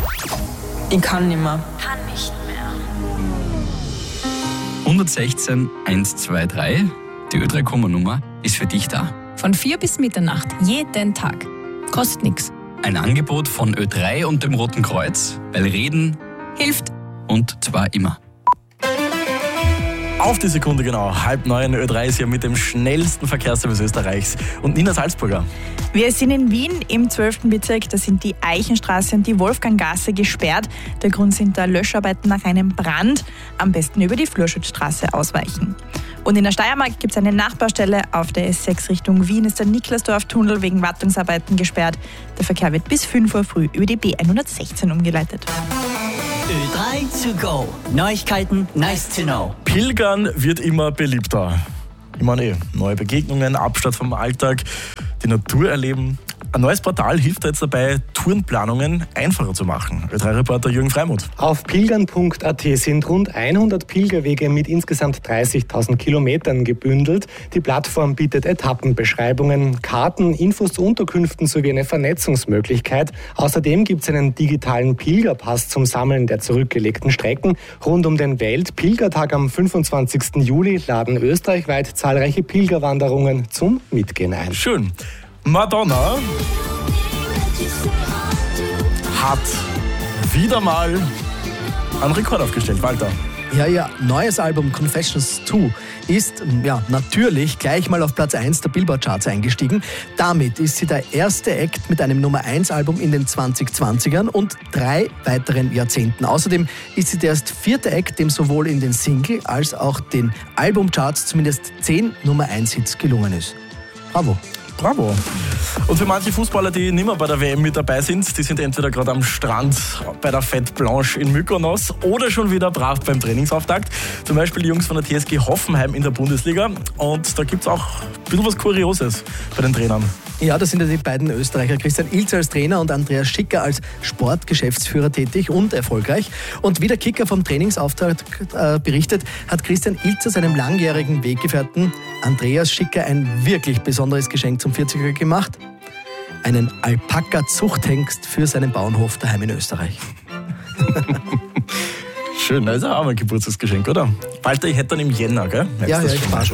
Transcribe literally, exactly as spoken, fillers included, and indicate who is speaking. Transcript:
Speaker 1: Ich kann nicht mehr.
Speaker 2: Kann nicht mehr.
Speaker 3: hundertsechzehn hundertzweiundzwanzig, die Ö drei Komma-Nummer, ist für dich da.
Speaker 4: Von vier bis Mitternacht, jeden Tag. Kostet nichts.
Speaker 3: Ein Angebot von Ö drei und dem Roten Kreuz, weil Reden
Speaker 4: Hilft.
Speaker 3: und zwar immer.
Speaker 5: Auf die Sekunde genau, halb neun, Ö drei ist hier mit dem schnellsten Verkehrsservice Österreichs. Und Nina Salzburger.
Speaker 6: Wir sind in Wien im zwölften Bezirk. Da sind die Eichenstraße und die Wolfganggasse gesperrt. Der Grund sind da Löscharbeiten nach einem Brand. Am besten über die Flurschutzstraße ausweichen. Und in der Steiermark gibt es eine Nachbaustelle. Auf der S sechs Richtung Wien ist der Niklasdorf-Tunnel wegen Wartungsarbeiten gesperrt. Der Verkehr wird bis fünf Uhr früh über die B hundertsechzehn umgeleitet.
Speaker 7: Ö drei to go. Neuigkeiten, nice to know.
Speaker 5: Pilgern wird immer beliebter. Ich meine eh, neue Begegnungen, Abstand vom Alltag, die Natur erleben. Ein neues Portal hilft jetzt dabei, Tourenplanungen einfacher zu machen. Ö drei Reporter Jürgen Freimuth.
Speaker 8: Auf pilgern punkt a t sind rund hundert Pilgerwege mit insgesamt dreißigtausend Kilometern gebündelt. Die Plattform bietet Etappenbeschreibungen, Karten, Infos zu Unterkünften sowie eine Vernetzungsmöglichkeit. Außerdem gibt es einen digitalen Pilgerpass zum Sammeln der zurückgelegten Strecken. Rund um den Weltpilgertag am fünfundzwanzigsten Juli laden österreichweit zahlreiche Pilgerwanderungen zum Mitgehen ein.
Speaker 5: Schön. Madonna hat wieder mal einen Rekord aufgestellt. Walter.
Speaker 9: Ja, ihr neues Album Confessions zwei ist ja, natürlich gleich mal auf Platz eins der Billboard-Charts eingestiegen. Damit ist sie der erste Act mit einem Nummer eins Album in den zwanzigzwanzigern und drei weiteren Jahrzehnten. Außerdem ist sie der erst vierte Act, dem sowohl in den Single- als auch den Albumcharts zumindest zehn Nummer eins Hits gelungen ist. Bravo.
Speaker 5: Bravo. Und für manche Fußballer, die nicht mehr bei der W M mit dabei sind, die sind entweder gerade am Strand bei der Fête Blanche in Mykonos oder schon wieder brav beim Trainingsauftakt. Zum Beispiel die Jungs von der T S G Hoffenheim in der Bundesliga. Und da gibt es auch ein bisschen was Kurioses bei den Trainern.
Speaker 9: Ja, das sind ja die beiden Österreicher, Christian Ilzer als Trainer und Andreas Schicker als Sportgeschäftsführer tätig und erfolgreich. Und wie der Kicker vom Trainingsauftakt äh, berichtet, hat Christian Ilzer seinem langjährigen Weggefährten Andreas Schicker ein wirklich besonderes Geschenk zum vierziger gemacht. Einen Alpaka-Zuchthengst für seinen Bauernhof daheim in Österreich.
Speaker 5: Schön, das ist auch mal ein Geburtstagsgeschenk, oder? Walter, ich hätte dann im Jänner, gell?
Speaker 9: Ja, ja, ich war schon.